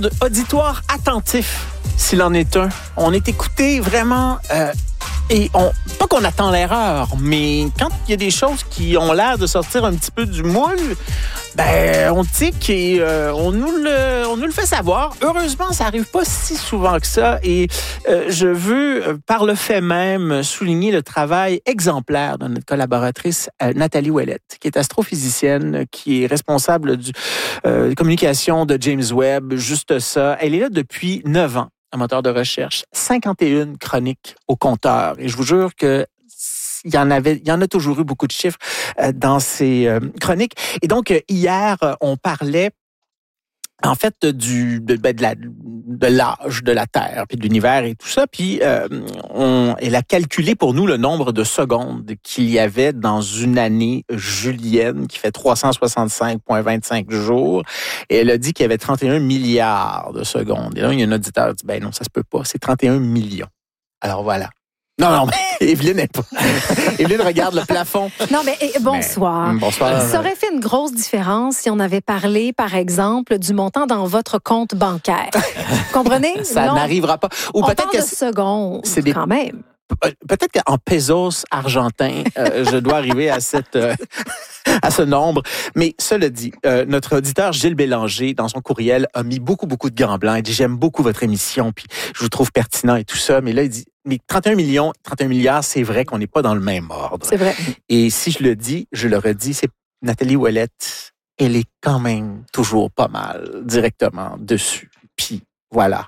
Auditoire attentif, s'il en est un. On est écouté vraiment... pas qu'on attend l'erreur, mais quand il y a des choses qui ont l'air de sortir un petit peu du moule, on tique et on nous le fait savoir. Heureusement, ça arrive pas si souvent que ça et je veux, par le fait même, souligner le travail exemplaire de notre collaboratrice Nathalie Ouellette, qui est astrophysicienne, qui est responsable du communication de James Webb, juste ça. Elle est là depuis 9 ans. Un moteur de recherche, 51 chroniques au compteur. Et je vous jure que il y en a toujours eu beaucoup de chiffres dans ces chroniques. Et donc, hier, on parlait en fait de l'âge de la Terre, puis de l'univers et tout ça. Puis elle a calculé pour nous le nombre de secondes qu'il y avait dans une année julienne qui fait 365,25 jours. Et elle a dit qu'il y avait 31 milliards de secondes. Et là, il y a un auditeur qui dit, non, ça se peut pas, c'est 31 millions. Alors voilà. Non, mais Evelyne n'est pas. Evelyne regarde le plafond. Non, mais bonsoir. Bonsoir. Ça aurait fait une grosse différence si on avait parlé, par exemple, du montant dans votre compte bancaire. Comprenez? Ça n'arrivera pas. Ou on peut-être parle de secondes, quand même. Peut-être qu'en pesos argentins, je dois arriver à ce nombre. Mais cela dit, notre auditeur Gilles Bélanger, dans son courriel, a mis beaucoup de gants blancs. Il dit, j'aime beaucoup votre émission, puis je vous trouve pertinent et tout ça. Mais là, il dit, mais 31 milliards, c'est vrai qu'on n'est pas dans le même ordre. C'est vrai. Et si je le dis, je le redis, c'est Nathalie Ouellette, elle est quand même toujours pas mal directement dessus. Puis voilà.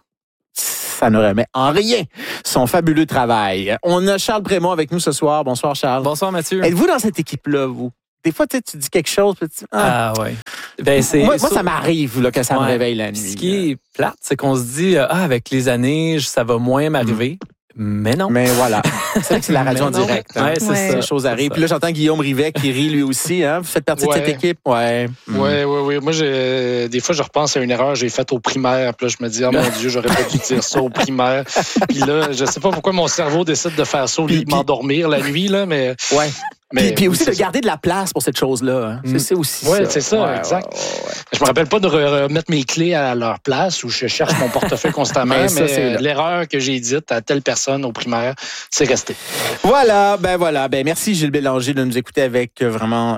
Ça ne remet en rien son fabuleux travail. On a Charles Brémond avec nous ce soir. Bonsoir, Charles. Bonsoir, Mathieu. Êtes-vous dans cette équipe-là, vous? Des fois, tu dis quelque chose, puis tu dis, oui. Moi, ça m'arrive là, que ça me réveille la nuit. Ce qui est plate, c'est qu'on se dit, avec les années, ça va moins m'arriver. Mais non. Mais voilà. C'est vrai que c'est la radio en direct. Hein? Ouais, c'est ça. Les choses arrivent. Puis là, j'entends Guillaume Rivet qui rit lui aussi. Hein? Vous faites partie de cette équipe? Ouais. Oui. Moi, des fois, je repense à une erreur que j'ai faite au primaire. Puis là, je me dis, oh mon Dieu, j'aurais pas dû dire ça au primaire. Puis là, je sais pas pourquoi mon cerveau décide de faire ça au lieu de m'endormir la nuit, là, mais... Ouais. Puis aussi de garder de la place pour cette chose-là. Hein. C'est aussi ça. Oui, c'est ça, exact. Ouais. Je me rappelle pas de remettre mes clés à leur place où je cherche mon portefeuille constamment, mais l'erreur que j'ai dite à telle personne au primaire, c'est resté. Voilà. Merci Gilles Bélanger de nous écouter avec vraiment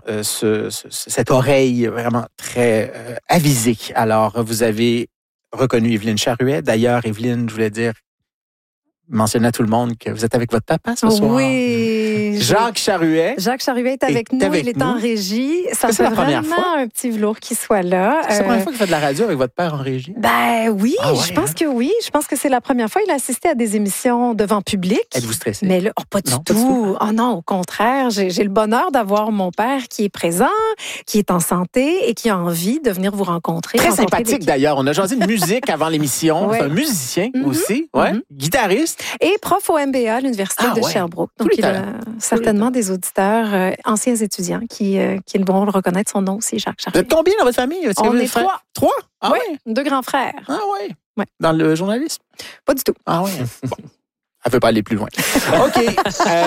cette oreille vraiment très avisée. Alors, vous avez reconnu Evelyne Charuet. D'ailleurs, Evelyne, je voulais dire, mentionner à tout le monde que vous êtes avec votre papa ce soir. Oui. Jacques Charuet. Jacques Charuet est avec nous. Il est en régie. Ça fait vraiment un petit velours qu'il soit là. C'est la première fois que vous faites de la radio avec votre père en régie? Oui, je pense que oui. Je pense que c'est la première fois. Il a assisté à des émissions devant public. Êtes-vous stressé? Mais là, pas du tout. Oh non, au contraire. J'ai le bonheur d'avoir mon père qui est présent, qui est en santé et qui a envie de venir vous rencontrer. Très sympathique d'ailleurs. On a jasé de musique avant l'émission. Ouais. C'est un musicien aussi. Ouais. Guitariste. Et prof au MBA à l'Université de Sherbrooke. Donc, il a certainement des auditeurs, anciens étudiants qui vont le reconnaître. Son nom aussi, Jacques Charuet. Vous êtes combien dans votre famille? On est 3. 3? Ah oui, 2 grands frères. Ah oui? Ouais. Dans le journalisme? Pas du tout. Ah oui? Bon. Elle ne veut pas aller plus loin. OK.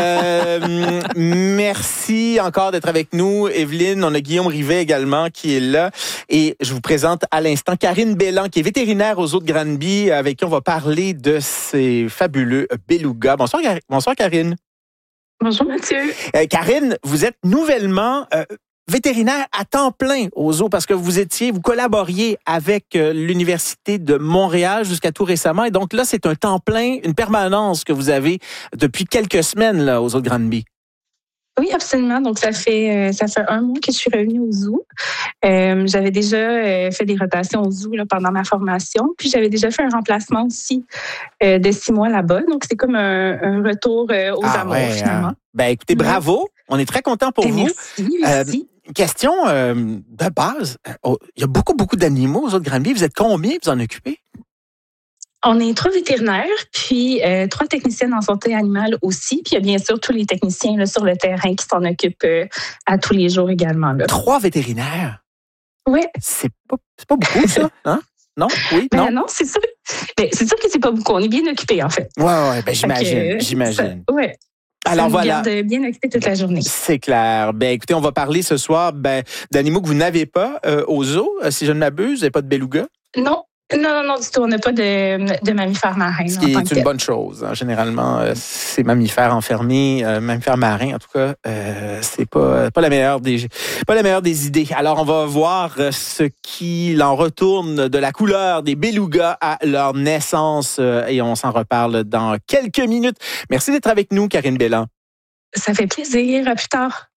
Merci encore d'être avec nous, Evelyne. On a Guillaume Rivet également qui est là. Et je vous présente à l'instant Karine Bellan, qui est vétérinaire aux Eaux de Granby, avec qui on va parler de ces fabuleux belugas. Bonsoir, Karine. Bonjour, Mathieu. Karine, vous êtes nouvellement... vétérinaire à temps plein aux zoos parce que vous collaboriez avec l'Université de Montréal jusqu'à tout récemment. Et donc là, c'est un temps plein, une permanence que vous avez depuis quelques semaines là, aux zoos de Granby. Oui, absolument. Donc, ça fait 1 mois que je suis revenue au zoo. J'avais déjà fait des rotations au zoo là, pendant ma formation. Puis, j'avais déjà fait un remplacement aussi de 6 mois là-bas. Donc, c'est comme un retour aux amours, finalement. Écoutez, bravo. On est très contents pour vous. Merci. Question de base. Il y a beaucoup d'animaux aux zoos de Granby. Vous êtes combien vous en occupez? On est 3 vétérinaires, puis 3 techniciennes en santé animale aussi. Puis il y a bien sûr tous les techniciens là, sur le terrain qui s'en occupent à tous les jours également. Là. 3 vétérinaires? Oui. C'est pas beaucoup, ça? Hein? Non? Oui? Non? Non, c'est sûr. C'est sûr que c'est pas beaucoup. On est bien occupés, en fait. Oui, j'imagine. Oui. Alors voilà. Ça nous garde bien occupé toute la journée. C'est clair. Écoutez, on va parler ce soir d'animaux que vous n'avez pas au zoo, si je ne m'abuse. Vous n'avez pas de beluga? Non. Non, du tout. On n'a pas de mammifères marins. Ce qui est une bonne chose. Hein. Généralement, ces mammifères enfermés, mammifères marins, en tout cas, c'est pas la meilleure des idées. Alors, on va voir ce qu'il en retourne de la couleur des belugas à leur naissance et on s'en reparle dans quelques minutes. Merci d'être avec nous, Karine Bélan. Ça fait plaisir. À plus tard.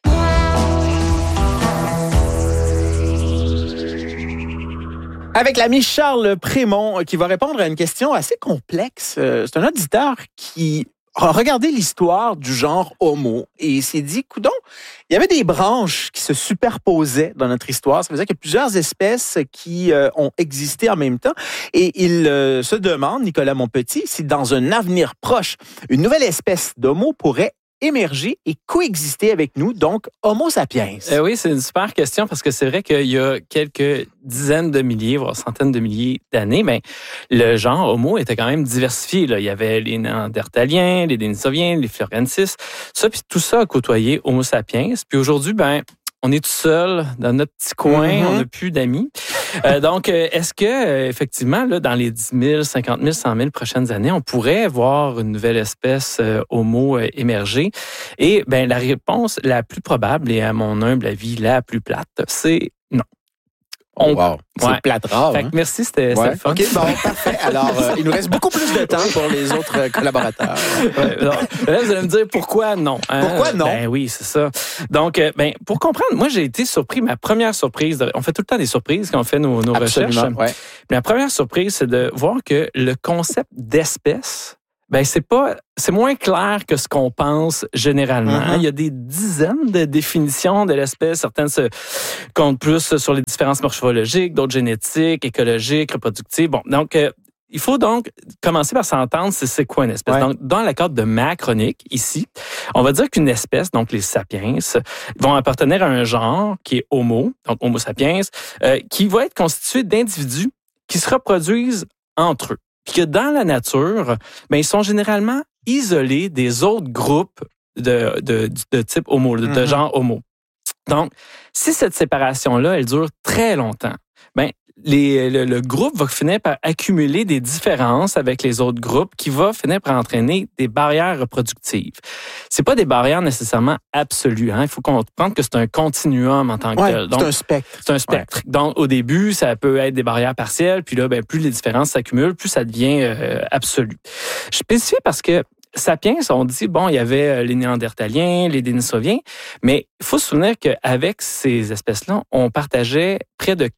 Avec l'ami Charles Prémont qui va répondre à une question assez complexe. C'est un auditeur qui a regardé l'histoire du genre Homo et s'est dit, coudonc, il y avait des branches qui se superposaient dans notre histoire. Ça veut dire qu'il y a plusieurs espèces qui ont existé en même temps. Et il se demande, Nicolas Monpetit, si dans un avenir proche, une nouvelle espèce d'Homo pourrait émerger et coexister avec nous, donc Homo sapiens. Oui, c'est une super question parce que c'est vrai qu'il y a quelques dizaines de milliers, voire centaines de milliers d'années, mais le genre Homo était quand même diversifié. Là. Il y avait les Néandertaliens, les Denisoviens, les Florensis, tout ça a côtoyé Homo sapiens. Puis aujourd'hui, on est tout seul dans notre petit coin, on n'a plus d'amis. Donc, est-ce que effectivement, là, dans les 10 000, 50 000, 100 000 prochaines années, on pourrait voir une nouvelle espèce Homo émerger? Et la réponse la plus probable, et à mon humble avis, la plus plate, c'est non. Wow, c'est plate rare. Fait que merci, c'était le fun. OK, bon, parfait. Alors, il nous reste beaucoup plus de temps pour les autres collaborateurs. Là, vous allez me dire pourquoi non. Pourquoi non? Oui, c'est ça. Donc, pour comprendre, moi, j'ai été surpris. Ma première surprise, on fait tout le temps des surprises quand on fait nos recherches. Ouais. La première surprise, c'est de voir que le concept d'espèce, c'est moins clair que ce qu'on pense généralement. Il y a des dizaines de définitions de l'espèce. Certaines se comptent plus sur les différences morphologiques, d'autres génétiques, écologiques, reproductives. Bon, donc, il faut donc commencer par s'entendre c'est quoi une espèce. Ouais. Donc, dans le cadre de ma chronique, ici, on va dire qu'une espèce, donc les sapiens, vont appartenir à un genre qui est Homo, donc Homo sapiens, qui va être constitué d'individus qui se reproduisent entre eux. Puis que dans la nature, ils sont généralement isolés des autres groupes de type Homo, de genre Homo. Donc, si cette séparation-là, elle dure très longtemps, le groupe va finir par accumuler des différences avec les autres groupes qui va finir par entraîner des barrières reproductives. C'est pas des barrières nécessairement absolues. Il faut comprendre que c'est un continuum en tant que tel. Donc, c'est un spectre. C'est un spectre. Ouais. Donc, au début, ça peut être des barrières partielles, puis là, plus les différences s'accumulent, plus ça devient absolu. Je spécifie parce que Sapiens, on dit, il y avait les Néandertaliens, les Denisoviens, mais il faut se souvenir qu'avec ces espèces-là, on partageait près de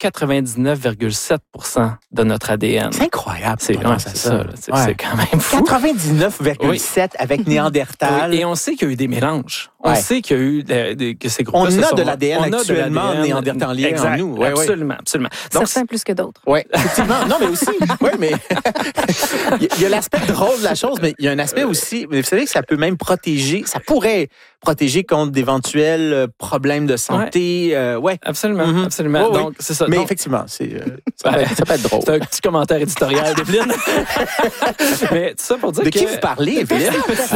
99,7% de notre ADN. C'est incroyable. C'est quand même fou. 99,7 avec Néandertal. Oui. Et on sait qu'il y a eu des mélanges. On sait qu'il y a eu que ces groupes-là on a de l'ADN actuellement néandertalien en nous. Absolument. Donc, certains plus que d'autres. Oui, effectivement. Non, mais aussi, mais il y a l'aspect drôle de la chose, mais il y a un aspect aussi, vous savez que ça peut même protéger, ça pourrait protéger contre d'éventuels problèmes de santé. Absolument, absolument. Oui, donc, c'est ça. Mais effectivement, ça peut être drôle. C'est un petit commentaire éditorial d'Evelyne. Mais tout ça pour dire de qui vous parlez, Evelyne?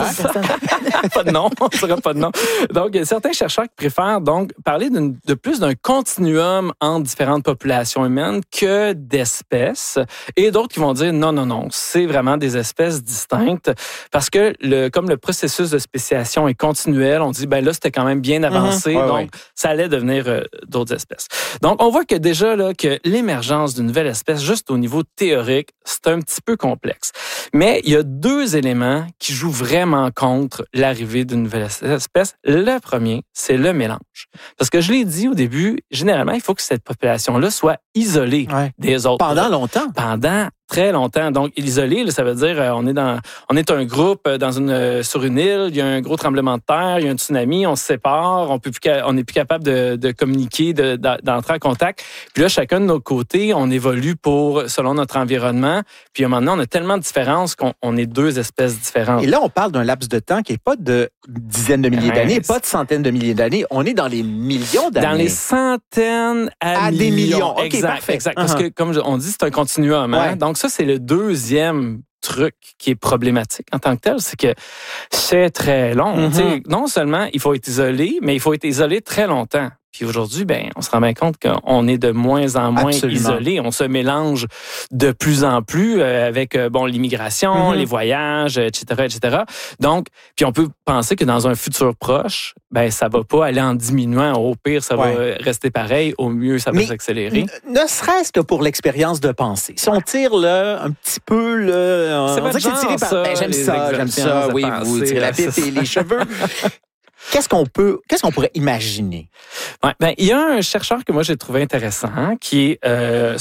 Pas de nom, on ne saura pas de nom. Donc, il y a certains chercheurs qui préfèrent donc parler de plus d'un continuum entre différentes populations humaines que d'espèces, et d'autres qui vont dire non, c'est vraiment des espèces distinctes parce que comme le processus de spéciation est continuel, on dit là c'était quand même bien avancé, donc ça allait devenir d'autres espèces. Donc, on voit que déjà là que l'émergence d'une nouvelle espèce, juste au niveau théorique, c'est un petit peu complexe. Mais il y a deux éléments qui jouent vraiment contre l'arrivée d'une nouvelle espèce. Le premier, c'est le mélange. Parce que je l'ai dit au début, généralement, il faut que cette population-là soit isolée des autres. Pendant longtemps? Pendant très longtemps. Donc, isolé, ça veut dire on est un groupe sur une île, il y a un gros tremblement de terre, il y a un tsunami, on se sépare, on n'est plus capable de communiquer, d'entrer en contact. Puis là, chacun de nos côtés, on évolue selon notre environnement. Puis à un moment donné, on a tellement de différences qu'on est deux espèces différentes. Et là, on parle d'un laps de temps qui n'est pas de dizaines de milliers d'années, pas de centaines de milliers d'années. On est dans les millions d'années. Dans les centaines à des millions. Okay, exact. Parce que, comme on dit, c'est un continuum. Hein? Donc, ça, c'est le deuxième truc qui est problématique en tant que tel, c'est que c'est très long. Non seulement il faut être isolé, mais il faut être isolé très longtemps. Puis aujourd'hui, on se rend bien compte qu'on est de moins en moins isolés. On se mélange de plus en plus avec l'immigration, les voyages, etc., etc. Donc, puis on peut penser que dans un futur proche, ça va pas aller en diminuant. Au pire, ça va rester pareil. Au mieux, ça va s'accélérer. Ne serait-ce que pour l'expérience de pensée. Si on tire là un petit peu là, c'est votre genre, tiré par... ça, j'aime ça. Oui, vous tirez la pipe et les cheveux. Qu'est-ce qu'on pourrait imaginer? Ouais, il y a un chercheur que moi j'ai trouvé intéressant qui est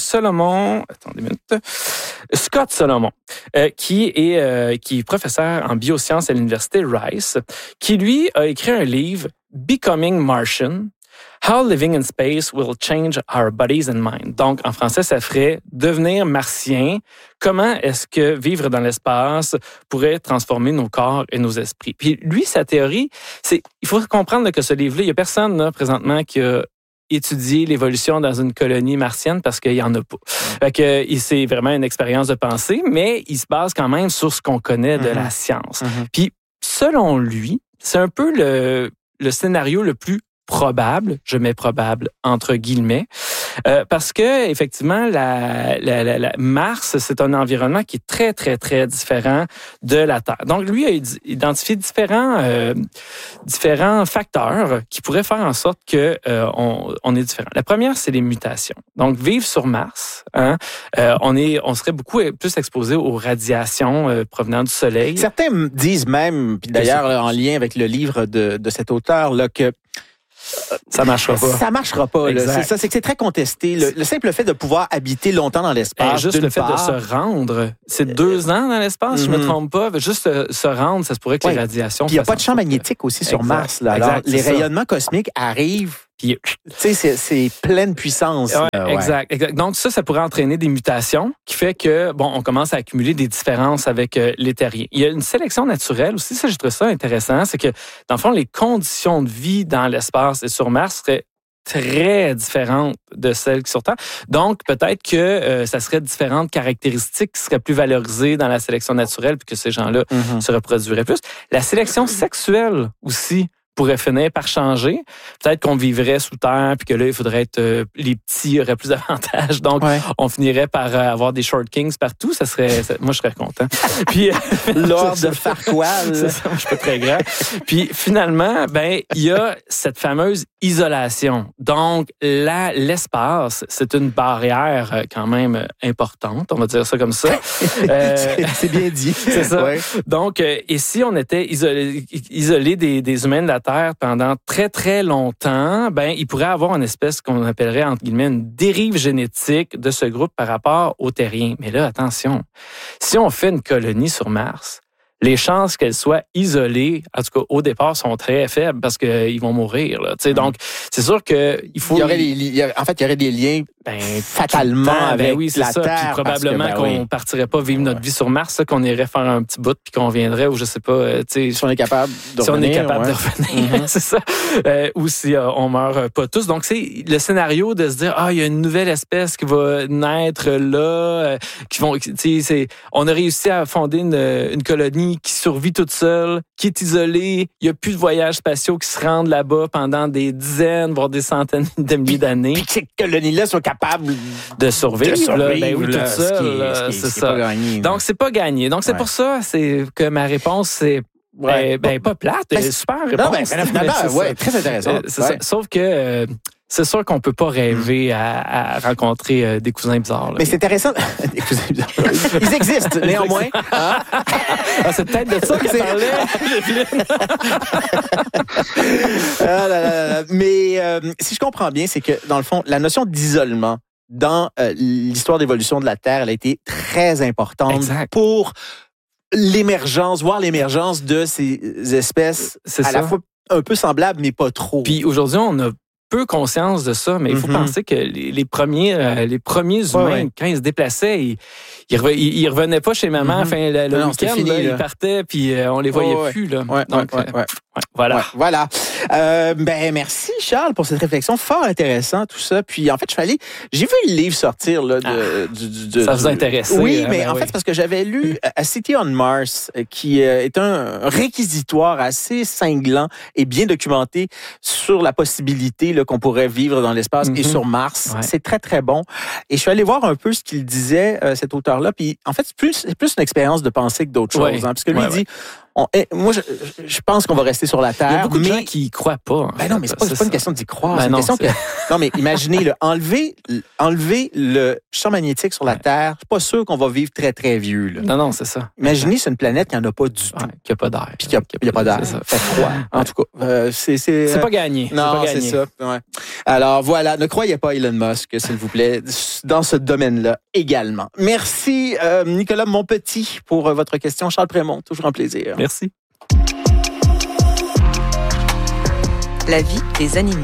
Scott Solomon, qui est professeur en biosciences à l'université Rice, qui lui a écrit un livre Becoming Martian. How living in space will change our bodies and mind. Donc, en français, ça ferait devenir martien. Comment est-ce que vivre dans l'espace pourrait transformer nos corps et nos esprits? Puis lui, sa théorie, il faut comprendre que ce livre-là, il n'y a personne là, présentement qui a étudié l'évolution dans une colonie martienne parce qu'il n'y en a pas. Fait que c'est vraiment une expérience de pensée, mais il se base quand même sur ce qu'on connaît de la science. Puis, selon lui, c'est un peu le scénario le plus probable, je mets probable entre guillemets, parce que effectivement la Mars, c'est un environnement qui est très très très différent de la Terre. Donc lui a identifié différents facteurs qui pourraient faire en sorte que on est différent. La première, c'est les mutations. Donc vivre sur Mars, on serait beaucoup plus exposé aux radiations provenant du Soleil. Certains disent même, puis d'ailleurs là, en lien avec le livre de cet auteur là, que ça marchera pas. Ça marchera pas. Là. C'est ça, c'est que c'est très contesté. Le simple fait de pouvoir habiter longtemps dans l'espace. Juste le fait de se rendre, c'est 2 ans dans l'espace, je me trompe pas. Juste se rendre, ça se pourrait que les radiations. Puis il n'y a pas de champ magnétique aussi sur Mars. Là. Alors, les rayonnements cosmiques arrivent. Puis, tu sais, c'est pleine puissance. Exact. Donc, ça pourrait entraîner des mutations qui fait que, on commence à accumuler des différences avec les terriens. Il y a une sélection naturelle aussi. Ça, je trouve ça intéressant. C'est que, dans le fond, les conditions de vie dans l'espace et sur Mars seraient très différentes de celles qui sont sur Terre. Donc, peut-être que ça serait différentes caractéristiques qui seraient plus valorisées dans la sélection naturelle puis que ces gens-là se reproduiraient plus. La sélection sexuelle aussi pourrait finir par changer. Peut-être qu'on vivrait sous terre, puis que là, il faudrait être... les petits auraient plus d'avantages. Donc, on finirait par avoir des short kings partout. Moi, je serais content. Puis Lord de Farquaad. C'est ça, moi, je suis pas très grand. Puis finalement, il y a cette fameuse isolation. Donc, l'espace, c'est une barrière quand même importante. On va dire ça comme ça. C'est bien dit. C'est ça. Ouais. Donc, et si on était isolé des humains de la Terre pendant très, très longtemps, il pourrait avoir une espèce qu'on appellerait, entre guillemets, une dérive génétique de ce groupe par rapport aux terriens. Mais là, attention, si on fait une colonie sur Mars, les chances qu'elle soit isolée, en tout cas au départ, sont très faibles parce qu'ils vont mourir. Là. Donc, c'est sûr qu'il faut... il y aurait des liens fatalement avec la ça. Terre. Puis probablement qu'on partirait pas vivre notre vie sur Mars, qu'on irait faire un petit bout puis qu'on viendrait, ou je sais pas... si on est capable de revenir. De revenir, c'est ça. Ou si on meurt pas tous. Donc, c'est le scénario de se dire, il y a une nouvelle espèce qui va naître là, on a réussi à fonder une colonie qui survit toute seule, qui est isolée. Il n'y a plus de voyages spatiaux qui se rendent là-bas pendant des dizaines, voire des centaines de milliers d'années. Puis que ces colonies-là soient capables de survivre. Toute seule. C'est ça. Donc, c'est pas gagné. Donc, c'est pour ça que ma réponse, c'est pas plate. Super réponse. Non, très intéressant. Ça. Sauf que... c'est sûr qu'on peut pas rêver à rencontrer des cousins bizarres. Là. Mais c'est intéressant. Des cousins bizarres. Ils existent, néanmoins. C'est peut-être de ça qu'il parlait. Mais si je comprends bien, c'est que, dans le fond, la notion d'isolement dans l'histoire d'évolution de la Terre, elle a été très importante pour voir l'émergence de ces espèces la fois un peu semblables, mais pas trop. Puis aujourd'hui, on a peu conscience de ça, mais il faut penser que les premiers humains, quand ils se déplaçaient, ils revenaient pas chez maman le week-end, ils partaient, puis on les voyait plus. Là. Donc, voilà. Voilà. Merci Charles pour cette réflexion fort intéressante, tout ça. Puis en fait, j'ai vu le livre sortir là, ça vous intéresse. Oui, mais en fait, parce que j'avais lu A City on Mars, qui est un réquisitoire assez cinglant et bien documenté sur la possibilité là, qu'on pourrait vivre dans l'espace et sur Mars. Ouais. C'est très, très bon. Et je suis allé voir un peu ce qu'il disait, cet auteur-là. Puis, en fait, c'est plus une expérience de pensée que d'autres choses. Hein, parce que lui, il dit, moi, je pense qu'on va rester sur la Terre. Il y a beaucoup de gens qui y croient pas. Ben non, mais c'est pas une question d'y croire. Ben c'est une non, question que... Non, mais imaginez, enlever le champ magnétique sur la Terre, je suis pas sûr qu'on va vivre très, très vieux. Là. Non, c'est ça. Imaginez, c'est une planète qui n'en a pas du tout. Qui n'a pas d'air. Puis qu'il n'y a pas d'air. Fait froid. En tout cas, c'est pas gagné. Non, c'est ça. Ouais. Alors, voilà. Ne croyez pas Elon Musk, s'il vous plaît, dans ce domaine-là également. Merci, Nicolas Monpetit, pour votre question. Charles Prémont, toujours un plaisir. Merci. La vie des animaux.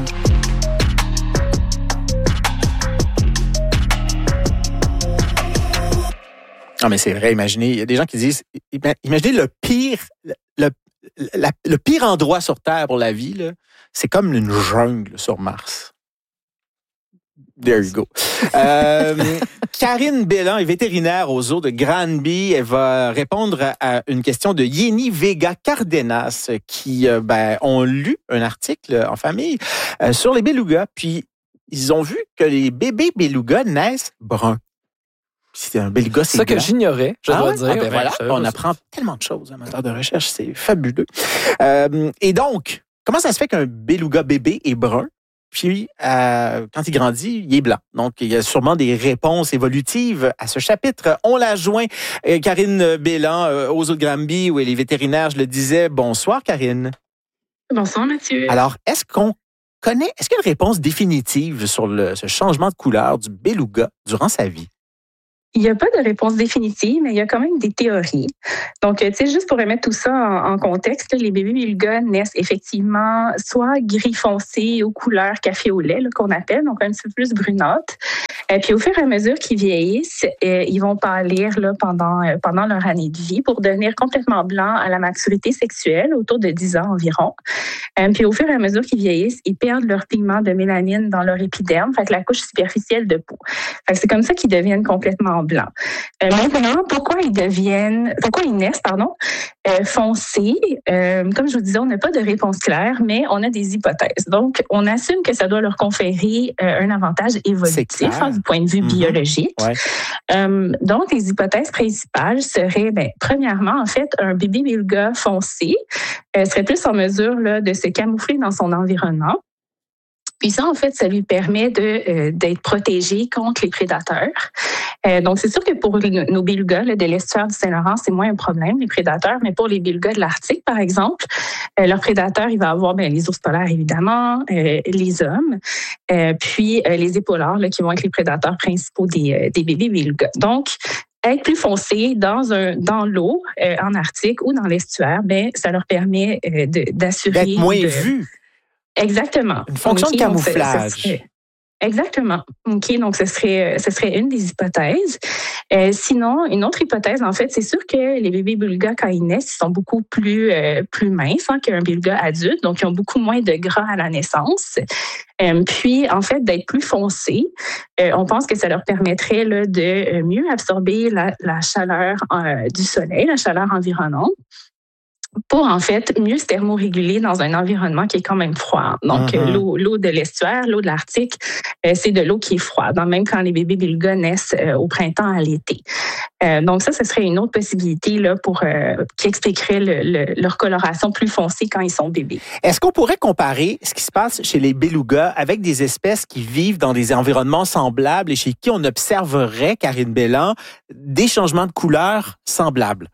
Non, mais c'est vrai, imaginez, il y a des gens qui disent, imaginez le pire endroit sur Terre pour la vie, là, c'est comme une jungle sur Mars. There you go. Karine Bélan est vétérinaire au zoo de Granby. Elle va répondre à une question de Yeni Vega Cardenas qui ont lu un article en famille sur les belugas. Puis, ils ont vu que les bébés belugas naissent bruns. C'est un beluga, c'est ça que j'ignorais, je dois dire. Ben voilà, on apprend tellement de choses en matière de recherche. C'est fabuleux. Et donc, comment ça se fait qu'un beluga bébé est brun? Puis, quand il grandit, il est blanc. Donc, il y a sûrement des réponses évolutives à ce chapitre. On l'a joint, Karine Bélan, aux zoo de Granby, où elle est vétérinaire. Je le disais. Bonsoir, Karine. Bonsoir, Mathieu. Alors, est-ce qu'il y a une réponse définitive sur ce changement de couleur du beluga durant sa vie? Il n'y a pas de réponse définitive, mais il y a quand même des théories. Donc, tu sais, juste pour remettre tout ça en contexte, les bébés belugas naissent effectivement soit gris foncé ou couleur café au lait, là, qu'on appelle, donc un petit peu plus brunâtre. Puis au fur et à mesure qu'ils vieillissent, ils vont pâlir là, pendant leur année de vie pour devenir complètement blancs à la maturité sexuelle, autour de 10 ans environ. Puis au fur et à mesure qu'ils vieillissent, ils perdent leur pigment de mélanine dans leur épiderme, fait que la couche superficielle de peau. Fait que c'est comme ça qu'ils deviennent complètement blancs. Maintenant, pourquoi ils naissent, foncés? Comme je vous disais, on n'a pas de réponse claire, mais on a des hypothèses. Donc, on assume que ça doit leur conférer un avantage évolutif du point de vue biologique. Ouais. Donc, les hypothèses principales seraient, premièrement, en fait, un bébé beluga foncé serait plus en mesure là, de se camoufler dans son environnement. Puis ça, en fait, ça lui permet d'être protégé contre les prédateurs. Donc, c'est sûr que pour nos belugas là, de l'estuaire du Saint-Laurent, c'est moins un problème, les prédateurs. Mais pour les belugas de l'Arctique, par exemple, leur prédateur, il va avoir les ours polaires, évidemment, les hommes, puis les épaulards, là, qui vont être les prédateurs principaux des bébés belugas. Donc, être plus foncé dans l'eau, en Arctique ou dans l'estuaire, ça leur permet d'assurer... D'être moins vu. Exactement. Une fonction de camouflage. Exactement. OK, donc ce serait une des hypothèses. Sinon, une autre hypothèse, en fait, c'est sûr que les bébés belugas, quand ils naissent, ils sont beaucoup plus minces qu'un beluga adulte, donc ils ont beaucoup moins de gras à la naissance. Puis, en fait, d'être plus foncés, on pense que ça leur permettrait là, de mieux absorber la chaleur du soleil, la chaleur environnante, pour, en fait, mieux se thermoréguler dans un environnement qui est quand même froid. Donc, l'eau de l'estuaire, l'eau de l'Arctique, c'est de l'eau qui est froide, même quand les bébés belugas naissent au printemps, à l'été. Donc, ça serait une autre possibilité là, qui expliquerait leur coloration plus foncée quand ils sont bébés. Est-ce qu'on pourrait comparer ce qui se passe chez les belugas avec des espèces qui vivent dans des environnements semblables et chez qui on observerait, Karine Bélan, des changements de couleur semblables?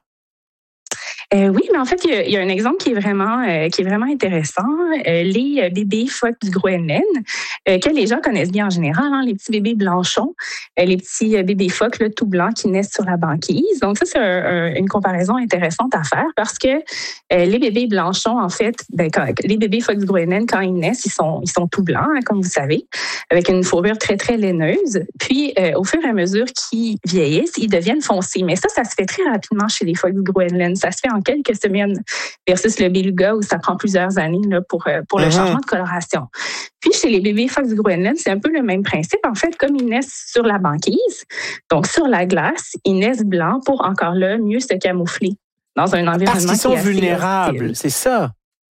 Oui, mais en fait, il y a un exemple qui est vraiment intéressant. Les bébés phoques du Groenland, que les gens connaissent bien en général, les petits bébés blanchons, les petits bébés phoques là, tout blancs qui naissent sur la banquise. Donc ça, c'est une comparaison intéressante à faire parce que les bébés blanchons, en fait, les bébés phoques du Groenland, quand ils naissent, ils sont tout blancs, comme vous savez, avec une fourrure très, très laineuse. Puis, au fur et à mesure qu'ils vieillissent, ils deviennent foncés. Mais ça se fait très rapidement chez les phoques du Groenland. Ça se fait en quelques semaines versus le beluga où ça prend plusieurs années là, pour le changement de coloration. Puis, chez les bébés phoques du Groenland, c'est un peu le même principe. En fait, comme ils naissent sur la banquise, donc sur la glace, ils naissent blancs pour encore là mieux se camoufler dans un environnement parce qu'ils sont vulnérables, c'est ça.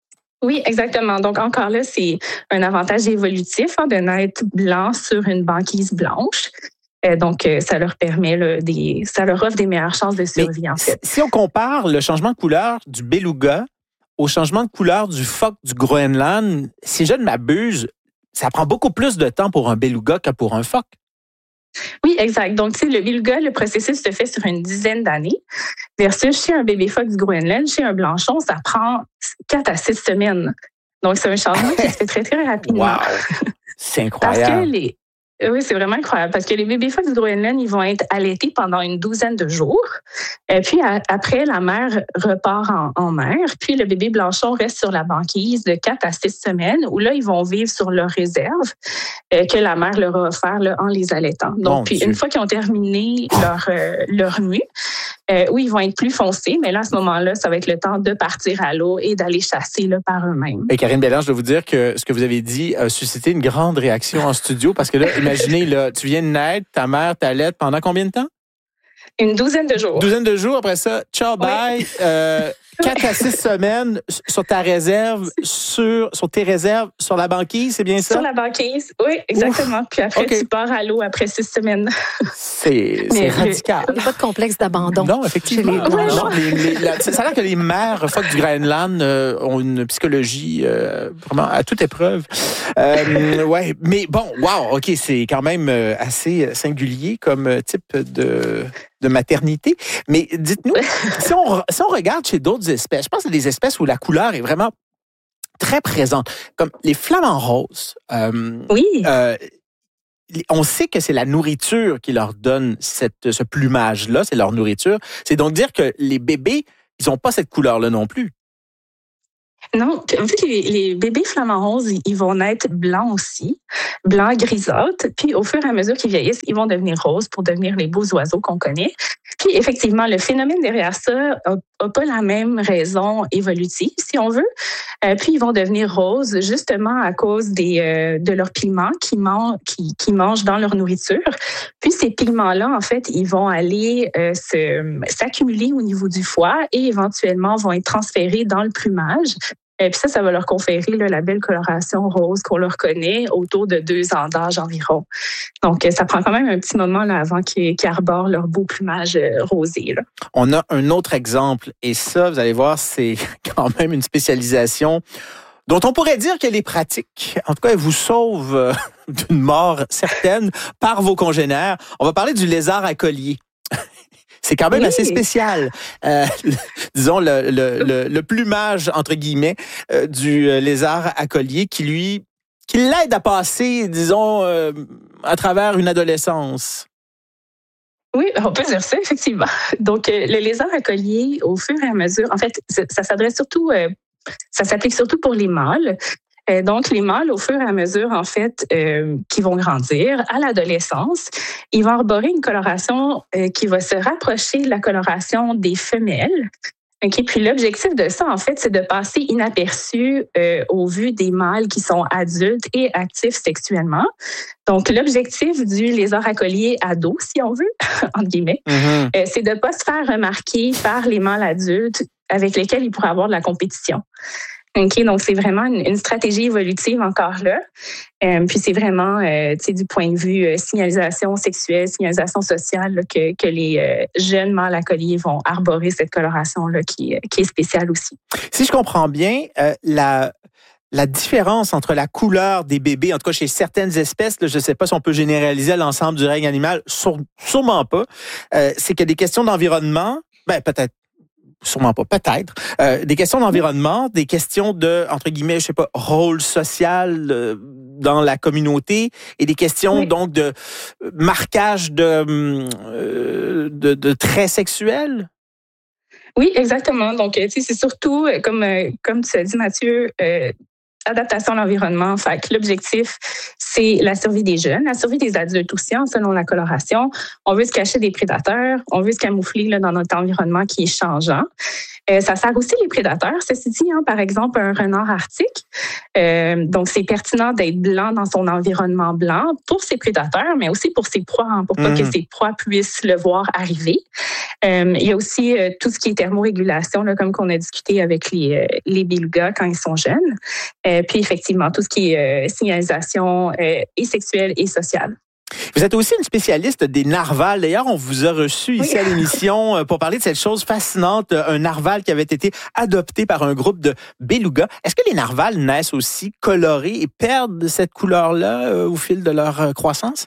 Oui, exactement. Donc, encore là, c'est un avantage évolutif de naître blanc sur une banquise blanche. Donc, ça leur permet ça leur offre des meilleures chances de survie, en fait. Si on compare le changement de couleur du beluga au changement de couleur du phoque du Groenland, si je ne m'abuse, ça prend beaucoup plus de temps pour un beluga que pour un phoque. Oui, exact. Donc, le beluga, le processus se fait sur une dizaine d'années, versus chez un bébé phoque du Groenland, chez un blanchon, ça prend 4 à 6 semaines. Donc, c'est un changement qui se fait très, très rapidement. Wow! C'est incroyable. Parce que oui, c'est vraiment incroyable parce que les bébés phoques du Groenland, ils vont être allaités pendant une douzaine de jours. Puis après, la mère repart en mer. Puis le bébé blanchon reste sur la banquise de 4 à 6 semaines où là, ils vont vivre sur leur réserve que la mère leur a offert en les allaitant. Donc, puis une fois qu'ils ont terminé leur nuit, oui, ils vont être plus foncés, mais là, à ce moment-là, ça va être le temps de partir à l'eau et d'aller chasser par eux-mêmes. Et Karine Bélanger, je dois vous dire que ce que vous avez dit a suscité une grande réaction en studio parce que là, imaginez, tu viens de naître, ta mère t'allaite pendant combien de temps? Une douzaine de jours. Douzaine de jours, après ça, ciao, bye. Oui. 4 à 6 semaines sur ta réserve, sur tes réserves, sur la banquise, c'est bien ça? Sur la banquise, oui, exactement. Ouf. Puis après, tu pars à l'eau après 6 semaines. C'est radical. Il n'y a pas de complexe d'abandon. Non, effectivement. Ça a l'air que les mères phoques du Groenland ont une psychologie vraiment à toute épreuve. Ouais, mais bon, wow, OK, c'est quand même assez singulier comme type de maternité. Mais dites-nous, si on regarde chez d'autres espèces, je pense à des espèces où la couleur est vraiment très présente, comme les flamants roses. Oui. On sait que c'est la nourriture qui leur donne ce plumage-là, c'est leur nourriture. C'est donc dire que les bébés, ils n'ont pas cette couleur-là non plus. Non, en fait, les bébés flamants roses, ils vont naître blancs aussi, blancs grisâtres. Puis au fur et à mesure qu'ils vieillissent, ils vont devenir roses pour devenir les beaux oiseaux qu'on connaît. Puis effectivement, le phénomène derrière ça n'a pas la même raison évolutive, si on veut. Puis ils vont devenir roses justement à cause de leurs pigments qu'ils mangent dans leur nourriture. Puis ces pigments-là, en fait, ils vont aller s'accumuler au niveau du foie et éventuellement vont être transférés dans le plumage. Puis ça va leur conférer la belle coloration rose qu'on leur connaît autour de 2 ans d'âge environ. Donc, ça prend quand même un petit moment avant qu'ils arborent leur beau plumage rosé. Là. On a un autre exemple, et ça, vous allez voir, c'est quand même une spécialisation dont on pourrait dire qu'elle est pratique. En tout cas, elle vous sauve d'une mort certaine par vos congénères. On va parler du lézard à collier. C'est quand même assez spécial. Disons, le plumage, entre guillemets, du lézard à collier qui l'aide à passer, disons, à travers une adolescence. Oui, on peut dire ça, effectivement. Donc, le lézard à collier, au fur et à mesure, en fait, ça s'applique surtout pour les mâles. Donc, les mâles, au fur et à mesure, en fait, qui vont grandir à l'adolescence, ils vont arborer une coloration qui va se rapprocher de la coloration des femelles. Okay? Puis l'objectif de ça, en fait, c'est de passer inaperçu au vu des mâles qui sont adultes et actifs sexuellement. Donc, l'objectif du lézard à collier ado, si on veut, entre guillemets, c'est de ne pas se faire remarquer par les mâles adultes avec lesquels il pourrait avoir de la compétition. OK, donc c'est vraiment une stratégie évolutive encore là. Puis c'est vraiment, du point de vue signalisation sexuelle, signalisation sociale, là, que les jeunes mâles à collier vont arborer cette coloration-là qui est spéciale aussi. Si je comprends bien, la différence entre la couleur des bébés, en tout cas chez certaines espèces, là, je ne sais pas si on peut généraliser à l'ensemble du règne animal, sûrement pas, c'est que des questions d'environnement, peut-être, sûrement pas, peut-être. Des questions d'environnement, des questions de, entre guillemets, je sais pas, rôle social dans la communauté et des questions donc de marquage de traits sexuels. Oui, exactement. Donc, c'est surtout, comme tu as dit, Mathieu, adaptation à l'environnement. Fait que l'objectif, c'est la survie des jeunes, la survie des adultes aussi, selon la coloration. On veut se cacher des prédateurs, on veut se camoufler là, dans notre environnement qui est changeant. Ça sert aussi les prédateurs. Ceci dit, par exemple, un renard arctique. Donc, c'est pertinent d'être blanc dans son environnement blanc pour ses prédateurs, mais aussi pour ses proies, pour pas que ses proies puissent le voir arriver. Il y a aussi tout ce qui est thermorégulation, là, comme qu'on a discuté avec les belugas quand ils sont jeunes. Puis effectivement, tout ce qui est signalisation et sexuelle et sociale. Vous êtes aussi une spécialiste des narvals. D'ailleurs, on vous a reçu ici à l'émission pour parler de cette chose fascinante, un narval qui avait été adopté par un groupe de belugas. Est-ce que les narvals naissent aussi colorés et perdent cette couleur-là au fil de leur croissance?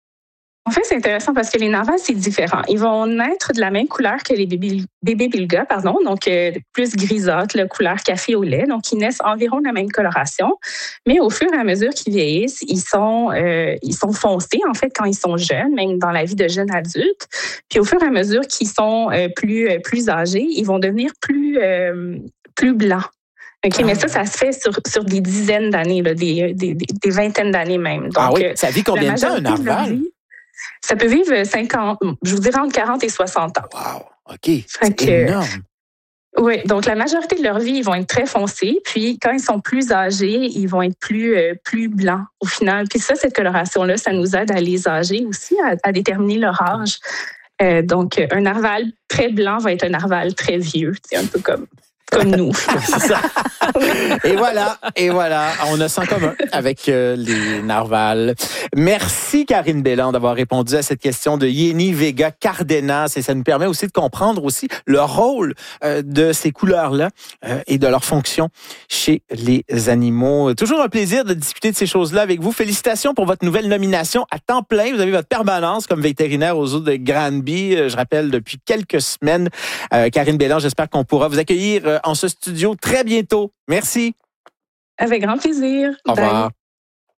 En fait, c'est intéressant parce que les narvals, c'est différent. Ils vont naître de la même couleur que les bébés belugas, donc plus grisâtre, la couleur café au lait. Donc, ils naissent environ de la même coloration. Mais au fur et à mesure qu'ils vieillissent, ils sont foncés, en fait, quand ils sont jeunes, même dans la vie de jeunes adultes. Puis au fur et à mesure qu'ils sont plus âgés, ils vont devenir plus blancs. OK, mais ça se fait sur des dizaines d'années, là, des vingtaines d'années même. Donc, ça vit combien de temps, un narval? Ça peut vivre 50, je vous dirais entre 40 et 60 ans. Wow, OK, c'est énorme. Oui, donc la majorité de leur vie, ils vont être très foncés. Puis quand ils sont plus âgés, ils vont être plus blancs au final. Puis ça, cette coloration-là, ça nous aide à les âger aussi, à déterminer leur âge. Donc, un narval très blanc va être un narval très vieux. C'est un peu comme nous. C'est ça. Et voilà, on a ça en commun avec les narvals. Merci Karine Bélan d'avoir répondu à cette question de Yéni Vega Cardenas et ça nous permet aussi de comprendre aussi le rôle de ces couleurs-là et de leur fonction chez les animaux. Toujours un plaisir de discuter de ces choses-là avec vous. Félicitations pour votre nouvelle nomination à temps plein. Vous avez votre permanence comme vétérinaire aux zoo de Granby. Je rappelle depuis quelques semaines. Karine Bélan, j'espère qu'on pourra vous accueillir en ce studio très bientôt. Merci. Avec grand plaisir. Au revoir. Bye.